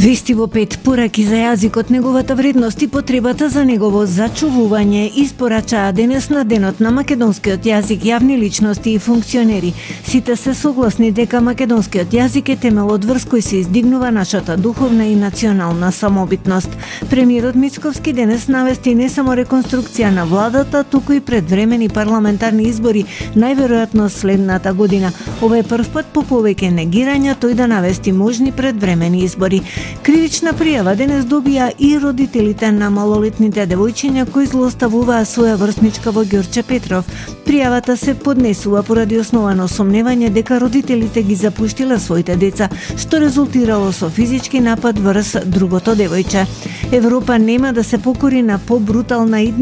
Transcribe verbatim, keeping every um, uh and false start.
Вести во пет пораки за јазикот, неговата вредност и потребата за негово зачувување испорачаа денес на денот на македонскиот јазик јавни личности и функционери. Сите се согласни дека македонскиот јазик е темелот врз кој се издигнува нашата духовна и национална самобитност. Премиерот Мицковски денес навести не само реконструкција на владата, туку и предвремени парламентарни избори, најверојатно следната година. Ова е прв пат по повеќе негирања тој да навести можни предвремени избори. Кривична пријава денес добија и родителите на малолетните девојчиња кои злоставуваа своја врсничка во Ѓорче Петров. Пријавата се поднесува поради основано сомневање дека родителите ги запуштиле своите деца, што резултирало со физички напад врз другото девојче. Европа нема да се покори на побрутална